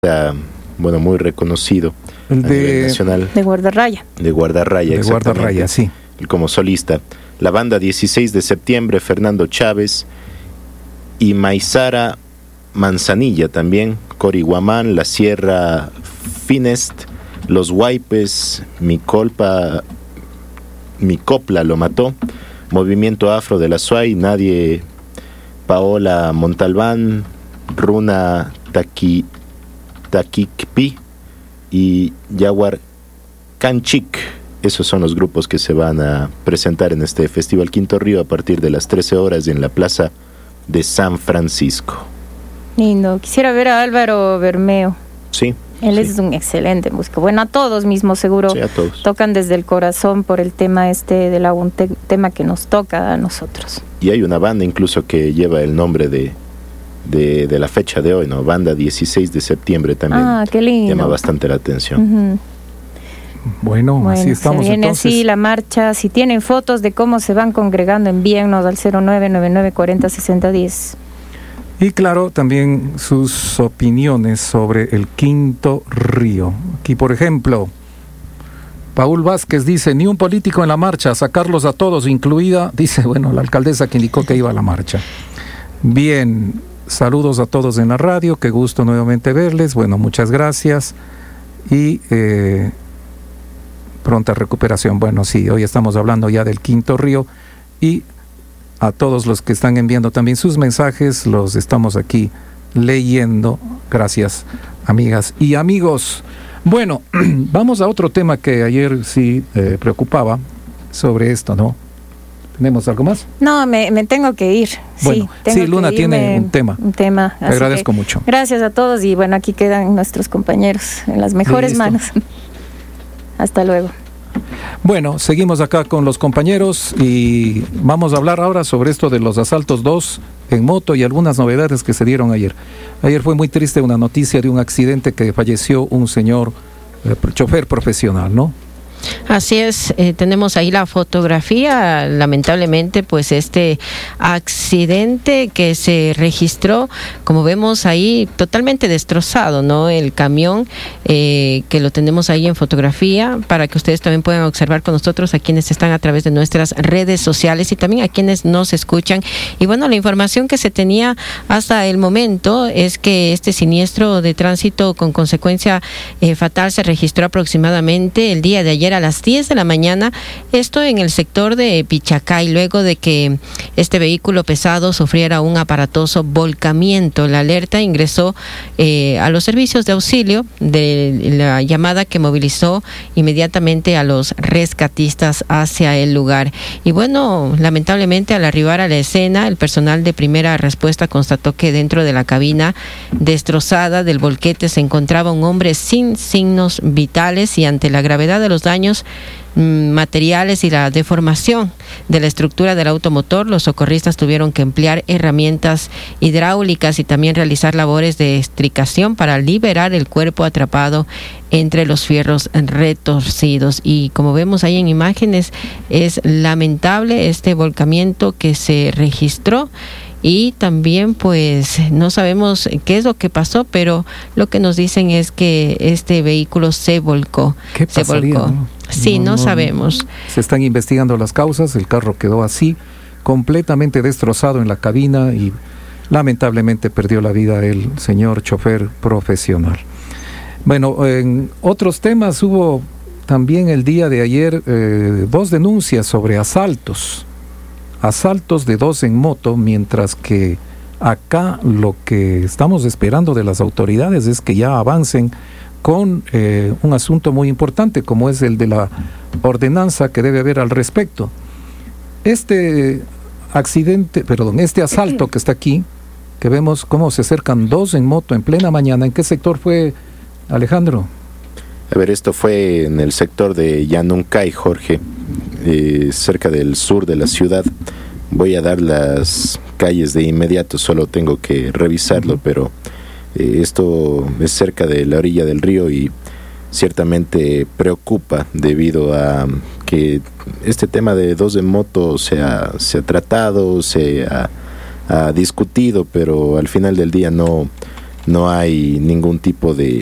bueno, muy reconocido el a nivel nacional. De Guardarraya. De Guardarraya, de Guardarraya, sí. Como solista. La banda 16 de septiembre, Fernando Chávez y Maizara Manzanilla también, Cori Guamán, La Sierra Finest, Los Huaypes, Mi Copla lo mató, Movimiento Afro de la SUAY, Nadie, Paola Montalbán, Runa Taquicpi y Yaguar Canchic. Esos son los grupos que se van a presentar en este Festival Quinto Río a partir de las 13 horas en la Plaza de San Francisco. Lindo. Quisiera ver a Álvaro Bermeo. Sí. Él sí. es un excelente músico. Bueno, a todos mismos seguro. Sí, a todos. Tocan desde el corazón por el tema del agua, un tema que nos toca a nosotros. Y hay una banda incluso que lleva el nombre de la fecha de hoy, ¿no? Banda 16 de septiembre también. Ah, qué lindo. Llama bastante la atención. Uh-huh. Bueno, así estamos se viene entonces. así la marcha. Si tienen fotos de cómo se van congregando, envíennos al 0999406010. Y claro, también sus opiniones sobre el Quinto Río. Aquí, por ejemplo, Paul Vázquez dice, ni un político en la marcha, sacarlos a todos, incluida, dice, bueno, la alcaldesa que indicó que iba a la marcha. Bien, saludos a todos en la radio, qué gusto nuevamente verles, bueno, muchas gracias y pronta recuperación. Bueno, sí, hoy estamos hablando ya del Quinto Río y a todos los que están enviando también sus mensajes, los estamos aquí leyendo. Gracias, amigas y amigos. Bueno, vamos a otro tema que ayer sí preocupaba sobre esto, ¿no? ¿Tenemos algo más? No, me tengo que ir. Bueno, sí, Luna tiene un tema. Te agradezco mucho. Gracias a todos y bueno, aquí quedan nuestros compañeros en las mejores manos. Hasta luego. Bueno, seguimos acá con los compañeros y vamos a hablar ahora sobre esto de los asaltos 2 en moto y algunas novedades que se dieron ayer. Ayer fue muy triste una noticia de un accidente que falleció un señor chofer profesional, ¿no? Así es, tenemos ahí la fotografía, lamentablemente pues este accidente que se registró, como vemos ahí, totalmente destrozado, ¿no? El camión que lo tenemos ahí en fotografía para que ustedes también puedan observar con nosotros a quienes están a través de nuestras redes sociales y también a quienes nos escuchan. Y bueno, la información que se tenía hasta el momento es que este siniestro de tránsito con consecuencia fatal se registró aproximadamente el día de ayer a las 10 de la mañana, esto en el sector de Pichacay, luego de que este vehículo pesado sufriera un aparatoso volcamiento. La alerta ingresó a los servicios de auxilio de la llamada que movilizó inmediatamente a los rescatistas hacia el lugar. Y bueno, lamentablemente al arribar a la escena, el personal de primera respuesta constató que dentro de la cabina destrozada del volquete se encontraba un hombre sin signos vitales y ante la gravedad de los daños materiales y la deformación de la estructura del automotor, los socorristas tuvieron que emplear herramientas hidráulicas y también realizar labores de extricación para liberar el cuerpo atrapado entre los fierros retorcidos. Y como vemos ahí en imágenes, es lamentable este volcamiento que se registró. Y también pues no sabemos qué es lo que pasó, pero lo que nos dicen es que este vehículo se volcó. ¿Qué pasaría, volcó. ¿no? Sí, no sabemos. Se están investigando las causas, el carro quedó así, completamente destrozado en la cabina y lamentablemente perdió la vida el señor chofer profesional. Bueno, en otros temas hubo también el día de ayer 2 denuncias sobre asaltos de 2 en moto, mientras que acá lo que estamos esperando de las autoridades es que ya avancen con un asunto muy importante como es el de la ordenanza que debe haber al respecto. Este asalto que está aquí, que vemos cómo se acercan 2 en moto en plena mañana, ¿en qué sector fue, Alejandro? A ver, esto fue en el sector de Yanuncay, Jorge, cerca del sur de la ciudad. Voy a dar las calles de inmediato, solo tengo que revisarlo, pero esto es cerca de la orilla del río y ciertamente preocupa debido a que este tema de 2 en moto se ha tratado, se ha discutido, pero al final del día no no hay ningún tipo de